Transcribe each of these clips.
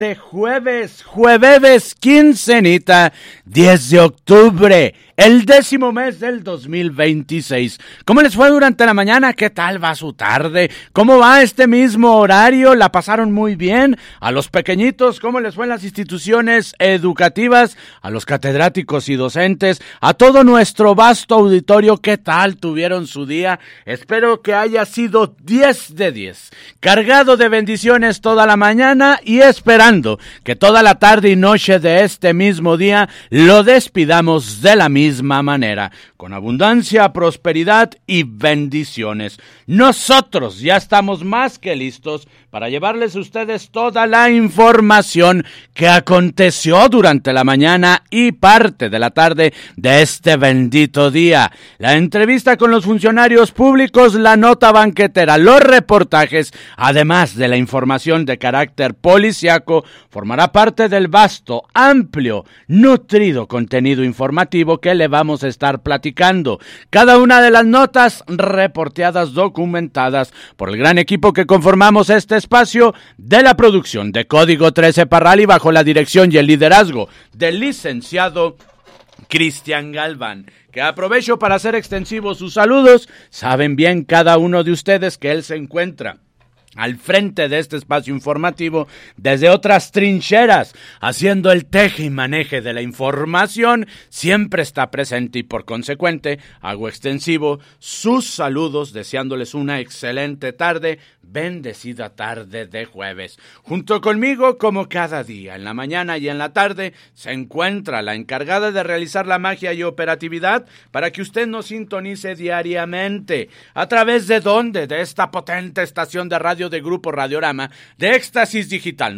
Jueves, quincenita, 10 de octubre, el 10º mes del 2026. ¿Cómo les fue durante la mañana? ¿Qué tal va su tarde? ¿Cómo va este mismo horario? ¿La pasaron muy bien? A los pequeñitos, ¿cómo les fue en las instituciones educativas? A los catedráticos y docentes, a todo nuestro vasto auditorio, ¿qué tal tuvieron su día? Espero que haya sido 10 de 10, cargado de bendiciones toda la mañana y esperando que toda la tarde y noche de este mismo día lo despidamos de la misma manera, con abundancia, prosperidad y bendiciones. Nosotros ya estamos más que listos para llevarles a ustedes toda la información que aconteció durante la mañana y parte de la tarde de este bendito día. La entrevista con los funcionarios públicos, la nota banquetera, los reportajes, además de la información de carácter policiaco, formará parte del vasto, amplio, nutrido contenido informativo que le vamos a estar platicando. Cada una de las notas reporteadas, documentadas por el gran equipo que conformamos este espacio de la producción de Código 13 Parral y bajo la dirección y el liderazgo del licenciado Cristian Galván, que aprovecho para hacer extensivos sus saludos. Saben bien cada uno de ustedes que él se encuentra al frente de este espacio informativo desde otras trincheras, haciendo el teje y maneje de la información. Siempre está presente y por consecuente hago extensivo sus saludos, deseándoles una excelente tarde, bendecida tarde de jueves. Junto conmigo, como cada día, en la mañana y en la tarde, se encuentra la encargada de realizar la magia y operatividad para que usted nos sintonice diariamente. ¿A través de dónde? De esta potente estación de radio de Grupo Radiorama, de Éxtasis Digital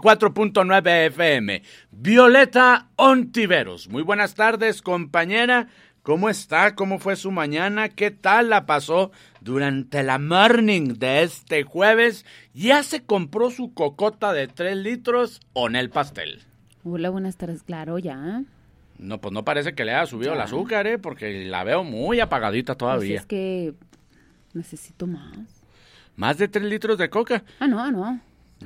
94.9 FM. Violeta Ontiveros. Muy buenas tardes, compañera. ¿Cómo está? ¿Cómo fue su mañana? ¿Qué tal la pasó durante la morning de este jueves? ¿Ya se compró su cocota de 3 litros o en el pastel? Hola, buenas tardes. Claro, ya. No, pues no parece que le haya subido el azúcar, porque la veo muy apagadita todavía. Pues es que necesito más. ¿Más de 3 litros de coca? No.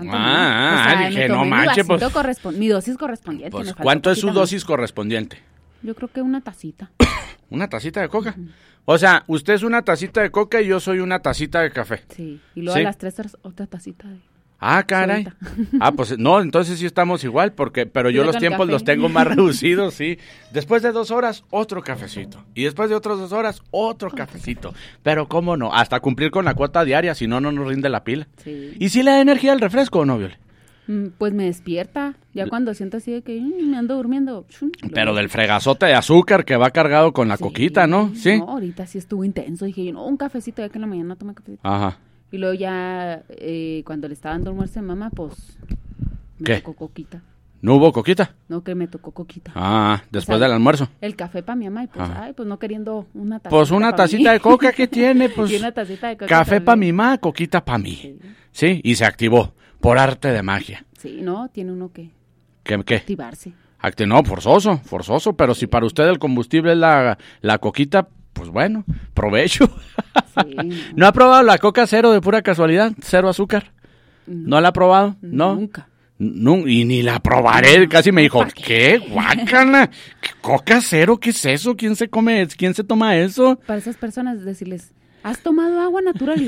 Dije, no manches, pues. Mi dosis correspondiente. Pues, ¿cuánto es su dosis correspondiente? Yo creo que una tacita. ¿Una tacita de coca? Uh-huh. O sea, usted es una tacita de coca y yo soy una tacita de café. Sí, y luego a las 3 horas otra tacita de... Ah, caray. Pues no, entonces sí estamos igual, pero yo los tiempos los tengo más reducidos, sí. Después de 2 horas, otro cafecito. Y después de otras 2 horas, otro cafecito. Pero cómo no, hasta cumplir con la cuota diaria, si no, no nos rinde la pila. Sí. ¿Y si le da energía el refresco o no, Viole? Pues me despierta, ya cuando siento así de que me ando durmiendo. Pero del fregazote de azúcar que va cargado con la coquita, ¿no? Sí. No, ahorita sí estuvo intenso, dije yo, no, un cafecito, ya que en la mañana tomé cafecito. Ajá. Y luego ya, cuando le estaba dando almuerzo a mamá, pues, me tocó coquita. ¿No hubo coquita? No, que me tocó coquita. Después del almuerzo. El café para mi mamá y pues, no queriendo una tacita. Pues una tacita de coca que tiene, pues. Y una tacita de coca. Café para mi mamá, coquita para mí. Sí, y se activó, por arte de magia. Sí, no, tiene uno que... ¿Qué? Activarse. No, forzoso, pero si para usted el combustible es la coquita, pues bueno, provecho. Sí, ¿No ha probado la coca cero de pura casualidad? ¿Cero azúcar? ¿No la ha probado? ¿No? Nunca. Y ni la probaré. Casi me dijo, ¿qué? Guácala. ¿Coca cero? ¿Qué es eso? ¿Quién se toma eso? Para esas personas decirles, ¿has tomado agua natural?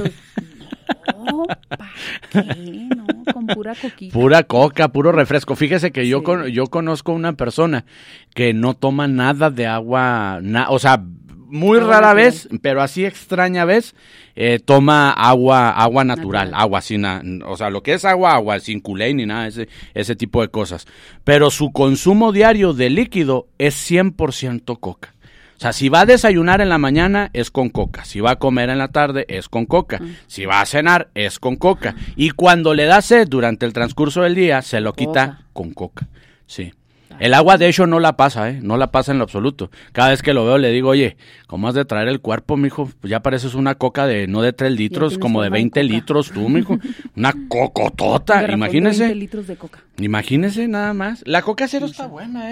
No, ¿para qué? No, con pura coquita. Pura coca, puro refresco. Fíjese que yo conozco una persona que no toma nada de agua, o sea, muy rara vez, pero así extraña vez, toma agua natural, agua sin, o sea, lo que es agua sin culé ni nada, ese tipo de cosas. Pero su consumo diario de líquido es 100% coca. O sea, si va a desayunar en la mañana, es con coca. Si va a comer en la tarde, es con coca. Si va a cenar, es con coca. Y cuando le da sed durante el transcurso del día, se lo quita con coca. Sí. El agua, de hecho, no la pasa, no la pasa en lo absoluto. Cada vez que lo veo le digo, oye, ¿cómo has de traer el cuerpo, mijo? Pues ya pareces una coca no de 3 litros, como de 20 litros tú, mijo. Una cocotota, imagínese. 20 litros de coca. Imagínese nada más. La coca cero está buena,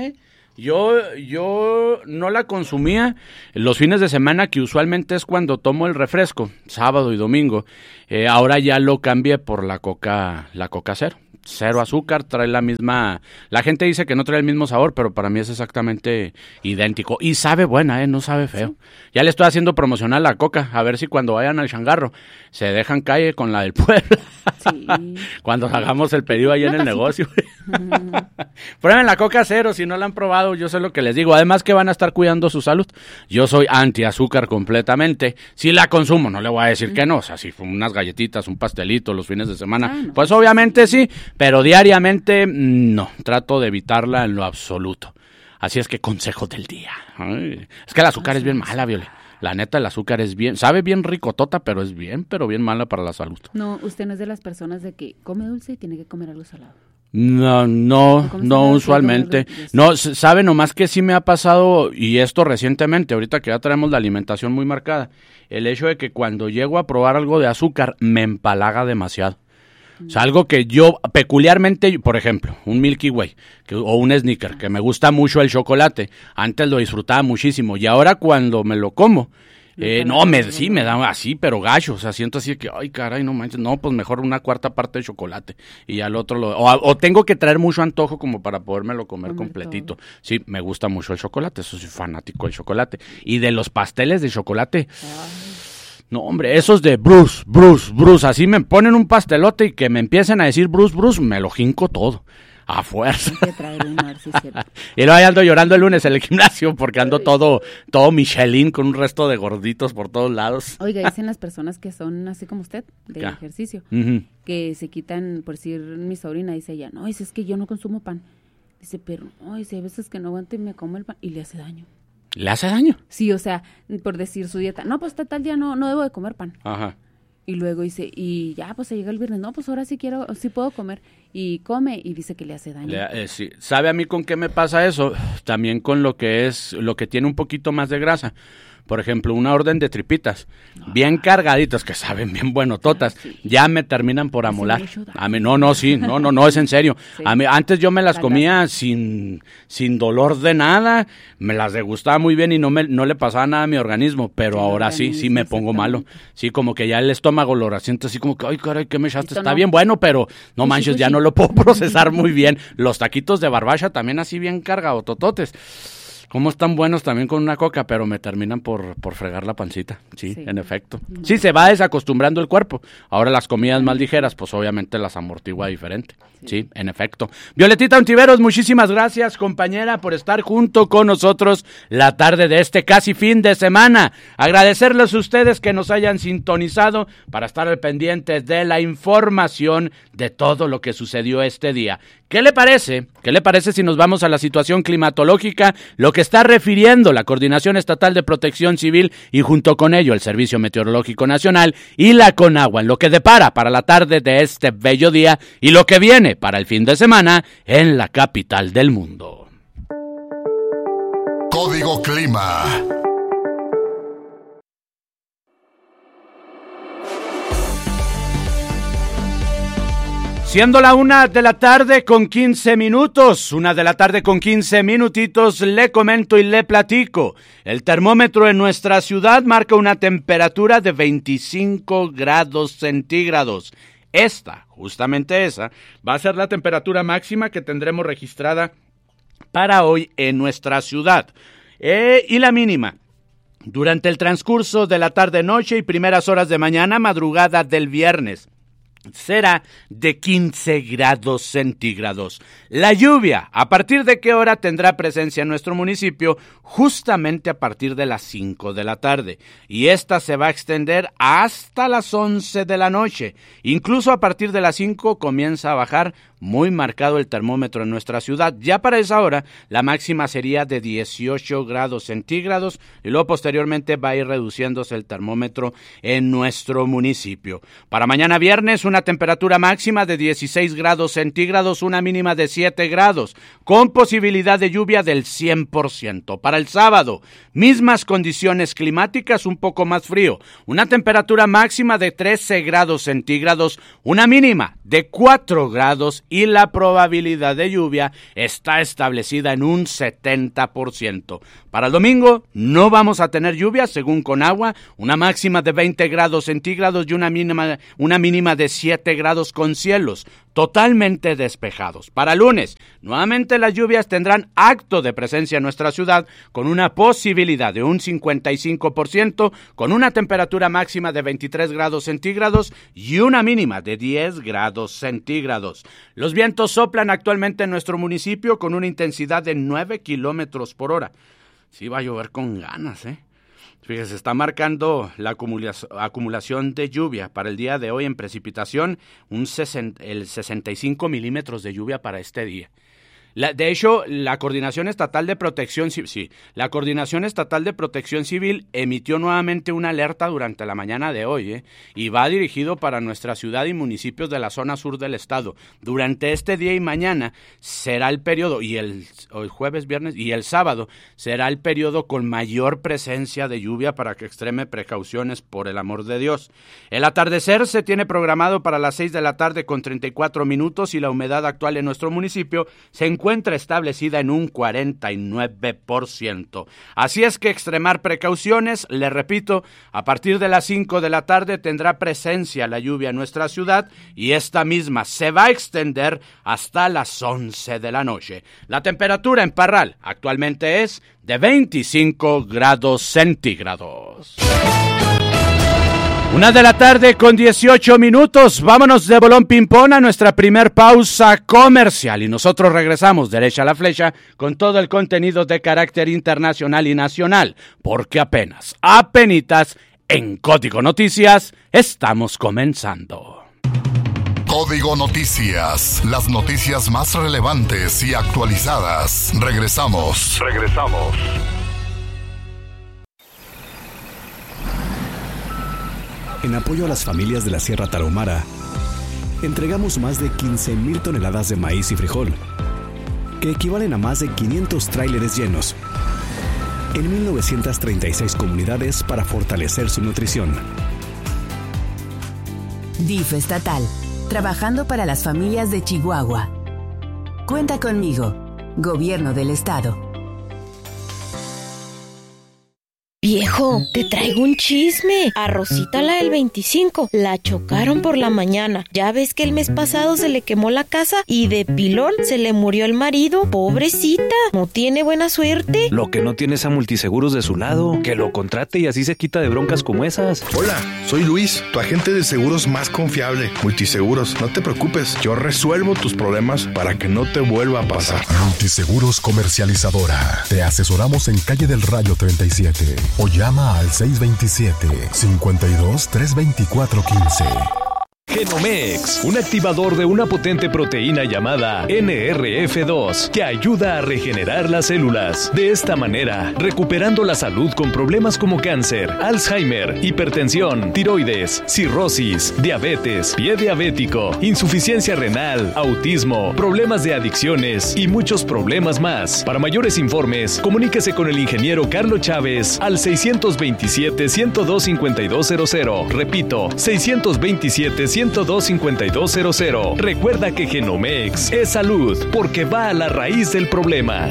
Yo no la consumía los fines de semana, que usualmente es cuando tomo el refresco, sábado y domingo. Ahora ya lo cambié por la coca cero. cero azúcar, trae la misma... La gente dice que no trae el mismo sabor, pero para mí es exactamente idéntico. Y sabe buena, no sabe feo. Sí. Ya le estoy haciendo promocional a la Coca, a ver si cuando vayan al changarro se dejan calle con la del pueblo. Sí. Cuando hagamos el pedido ahí en el negocio. Prueben la Coca cero, si no la han probado, yo sé lo que les digo. Además que van a estar cuidando su salud. Yo soy anti-azúcar completamente. Si la consumo, no le voy a decir que no. O sea, si unas galletitas, un pastelito los fines de semana, pues obviamente sí, pero diariamente no. Trato de evitarla en lo absoluto. Así es que consejo del día. Ay, es que el azúcar es bien mala, Viole. La neta, el azúcar es bien, sabe bien ricotota, pero es bien, pero bien mala para la salud. No, usted no es de las personas de que come dulce y tiene que comer algo salado. No usualmente. No, sabe nomás que sí me ha pasado, y esto recientemente, ahorita que ya traemos la alimentación muy marcada, el hecho de que cuando llego a probar algo de azúcar, me empalaga demasiado. O sea, algo que yo peculiarmente, por ejemplo, un Milky Way o un Snicker, que me gusta mucho el chocolate, antes lo disfrutaba muchísimo y ahora cuando me lo como, me da así, pero gacho, o sea, siento así que, ay caray, no manches, no, pues mejor una cuarta parte de chocolate y al otro o tengo que traer mucho antojo como para podérmelo comer completito. Todo. Sí, me gusta mucho el chocolate, soy fanático del chocolate y de los pasteles de chocolate. No, hombre, esos de Bruce, así me ponen un pastelote y que me empiecen a decir Bruce, me lo jinco todo, a fuerza. Y luego ando llorando el lunes en el gimnasio porque ando todo Michelin con un resto de gorditos por todos lados. Oiga, dicen las personas que son así como usted, de ejercicio, que se quitan, por decir, mi sobrina dice ella, no, es que yo no consumo pan. Dice, pero, no, dice, hay veces que no aguanto y me como el pan y le hace daño. ¿Le hace daño? Sí, o sea, por decir su dieta. No, pues tal día no debo de comer pan. Ajá. Y luego dice, y ya, pues se llega el viernes. No, pues ahora sí puedo comer. Y come y dice que le hace daño. Sí. ¿Sabe a mí con qué me pasa eso? También con lo que tiene un poquito más de grasa. Por ejemplo, una orden de tripitas, bien cargaditas, que saben bien buenototas, ya me terminan por amolar. A mí, no, es en serio. Sí. A mí, antes yo me las comía sin dolor de nada, me las degustaba muy bien y no le pasaba nada a mi organismo, pero ahora sí me pongo malo. Sí, como que ya el estómago lo resiento así como que, ay, caray, ¿qué me echaste? Está bien bueno, pero no manches, ya no lo puedo procesar muy bien. Los taquitos de barbacha también así bien cargadotototes. Como están buenos también con una coca, pero me terminan por fregar la pancita. Sí, en efecto. Sí, se va desacostumbrando el cuerpo. Ahora las comidas más ligeras, pues obviamente las amortigua diferente. Sí, en efecto. Violetita Ontiveros, muchísimas gracias, compañera, por estar junto con nosotros la tarde de este casi fin de semana. Agradecerles a ustedes que nos hayan sintonizado para estar al pendiente de la información de todo lo que sucedió este día. ¿Qué le parece? ¿Qué le parece si nos vamos a la situación climatológica? Lo que está refiriendo la Coordinación Estatal de Protección Civil y junto con ello el Servicio Meteorológico Nacional y la Conagua en lo que depara para la tarde de este bello día y lo que viene para el fin de semana en la capital del mundo. Código Clima. Siendo la 1:15 p.m, 1:15 p.m, le comento y le platico. El termómetro en nuestra ciudad marca una temperatura de 25 grados centígrados. Justamente esa, va a ser la temperatura máxima que tendremos registrada para hoy en nuestra ciudad. Y la mínima, durante el transcurso de la tarde-noche y primeras horas de mañana, madrugada del viernes, será de 15 grados centígrados. La lluvia, ¿a partir de qué hora tendrá presencia en nuestro municipio? Justamente a partir de las 5 de la tarde. Y esta se va a extender hasta las 11 de la noche. Incluso a partir de las 5 comienza a bajar muy marcado el termómetro en nuestra ciudad. Ya para esa hora, la máxima sería de 18 grados centígrados y luego posteriormente va a ir reduciéndose el termómetro en nuestro municipio. Para mañana viernes, una temperatura máxima de 16 grados centígrados, una mínima de 7 grados, con posibilidad de lluvia del 100%. Para el sábado, mismas condiciones climáticas, un poco más frío, una temperatura máxima de 13 grados centígrados, una mínima de 4 grados y la probabilidad de lluvia está establecida en un 70%. Para el domingo no vamos a tener lluvia, según Conagua, una máxima de 20 grados centígrados y una mínima de 7 grados con cielos totalmente despejados. Para lunes, nuevamente las lluvias tendrán acto de presencia en nuestra ciudad con una posibilidad de un 55%, con una temperatura máxima de 23 grados centígrados y una mínima de 10 grados centígrados. Los vientos soplan actualmente en nuestro municipio con una intensidad de 9 kilómetros por hora. Sí va a llover con ganas, Fíjese, está marcando la acumulación de lluvia para el día de hoy en precipitación, el 65 milímetros de lluvia para este día. De hecho, la Coordinación Estatal de Protección Civil emitió nuevamente una alerta durante la mañana de hoy, y va dirigido para nuestra ciudad y municipios de la zona sur del estado. Durante este día y mañana será el periodo, y el jueves, viernes y el sábado será el periodo con mayor presencia de lluvia para que extreme precauciones por el amor de Dios. El atardecer se tiene programado para las 6 de la tarde con 34 minutos y la humedad actual en nuestro municipio se encuentra establecida en un 49%. Así es que extremar precauciones, le repito, a partir de las 5 de la tarde tendrá presencia la lluvia en nuestra ciudad y esta misma se va a extender hasta las 11 de la noche. La temperatura en Parral actualmente es de 25 grados centígrados. 1 de la tarde con 18 minutos. Vámonos de bolón ping-pong a nuestra primer pausa comercial y nosotros regresamos derecha a la flecha con todo el contenido de carácter internacional y nacional, porque apenitas en Código Noticias estamos comenzando. Código Noticias, las noticias más relevantes y actualizadas. Regresamos. En apoyo a las familias de la Sierra Tarahumara, entregamos más de 15,000 toneladas de maíz y frijol, que equivalen a más de 500 tráileres llenos, en 1,936 comunidades para fortalecer su nutrición. DIF estatal, trabajando para las familias de Chihuahua. Cuenta conmigo, Gobierno del Estado. Viejo, te traigo un chisme. A Rosita, la del 25, la chocaron por la mañana. Ya ves que el mes pasado se le quemó la casa y de pilón se le murió el marido. Pobrecita, no tiene buena suerte. Lo que no tiene es a Multiseguros de su lado. Que lo contrate y así se quita de broncas como esas. Hola, soy Luis, tu agente de seguros más confiable. Multiseguros, no te preocupes. Yo resuelvo tus problemas para que no te vuelva a pasar. Multiseguros Comercializadora. Te asesoramos en Calle del Rayo 37. O llama al 627-52-324-15. Genomex, un activador de una potente proteína llamada NRF2 que ayuda a regenerar las células. De esta manera, recuperando la salud con problemas como cáncer, Alzheimer, hipertensión, tiroides, cirrosis, diabetes, pie diabético, insuficiencia renal, autismo, problemas de adicciones y muchos problemas más. Para mayores informes, comuníquese con el ingeniero Carlos Chávez al 627-102-5200. Repito, 627-102-5200. Recuerda que Genomex es salud porque va a la raíz del problema.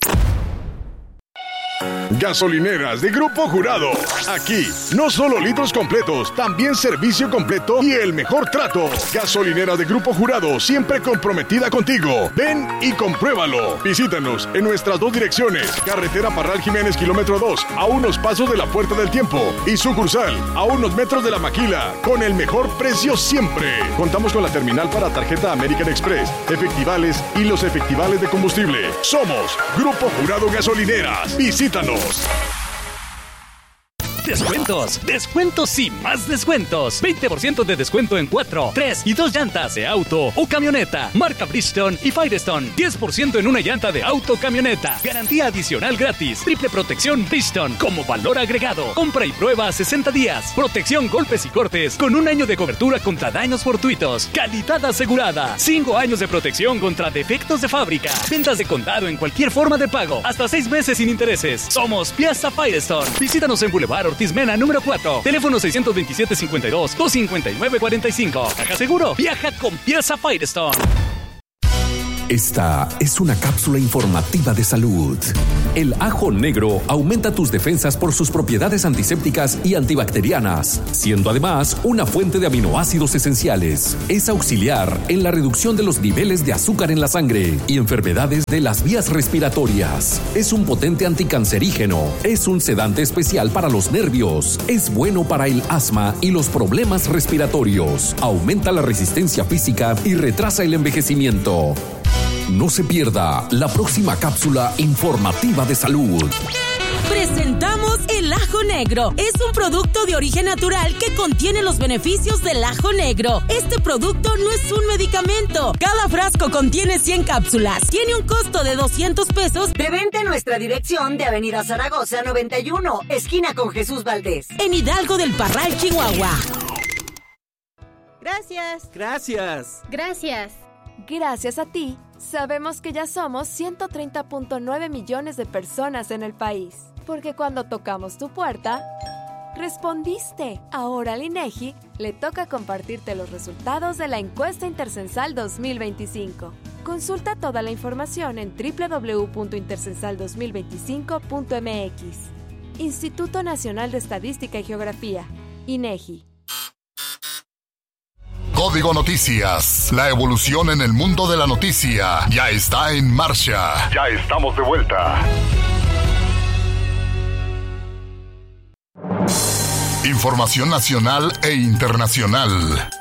Gasolineras de Grupo Jurado. Aquí, no solo litros completos, también servicio completo y el mejor trato. Gasolineras de Grupo Jurado, siempre comprometida contigo. Ven y compruébalo. Visítanos en nuestras dos direcciones. Carretera Parral Jiménez, kilómetro 2, a unos pasos de la Puerta del Tiempo. Y sucursal, a unos metros de la Maquila, con el mejor precio siempre. Contamos con la terminal para tarjeta American Express, efectivales y los efectivales de combustible. Somos Grupo Jurado Gasolineras. Visítanos. Descuentos, descuentos y más descuentos. 20% de descuento en 4, 3 y 2 llantas de auto o camioneta. Marca Bridgestone y Firestone. 10% en una llanta de auto o camioneta. Garantía adicional gratis. Triple protección Bridgestone como valor agregado. Compra y prueba a 60 días. Protección golpes y cortes con 1 año de cobertura contra daños fortuitos. Calidad asegurada. 5 años de protección contra defectos de fábrica. Ventas de contado en cualquier forma de pago. Hasta 6 meses sin intereses. Somos Piazza Firestone. Visítanos en Boulevard Ortiz Mena, número 4. Teléfono 627-52-259-45. Caja Seguro. Viaja con Piazza Firestone. Esta es una cápsula informativa de salud. El ajo negro aumenta tus defensas por sus propiedades antisépticas y antibacterianas, siendo además una fuente de aminoácidos esenciales. Es auxiliar en la reducción de los niveles de azúcar en la sangre y enfermedades de las vías respiratorias. Es un potente anticancerígeno. Es un sedante especial para los nervios. Es bueno para el asma y los problemas respiratorios. Aumenta la resistencia física y retrasa el envejecimiento. No se pierda la próxima cápsula informativa de salud. Presentamos el ajo negro. Es un producto de origen natural que contiene los beneficios del ajo negro. Este producto no es un medicamento. Cada frasco contiene 100 cápsulas. Tiene un costo de 200 pesos. De venta en nuestra dirección de Avenida Zaragoza 91, esquina con Jesús Valdés. En Hidalgo del Parral, Chihuahua. Gracias. Gracias. Gracias. Gracias a ti, sabemos que ya somos 130.9 millones de personas en el país. Porque cuando tocamos tu puerta, respondiste. Ahora al INEGI le toca compartirte los resultados de la encuesta Intercensal 2025. Consulta toda la información en www.intercensal2025.mx. Instituto Nacional de Estadística y Geografía, INEGI. Código Noticias, la evolución en el mundo de la noticia ya está en marcha. Ya estamos de vuelta. Información nacional e internacional.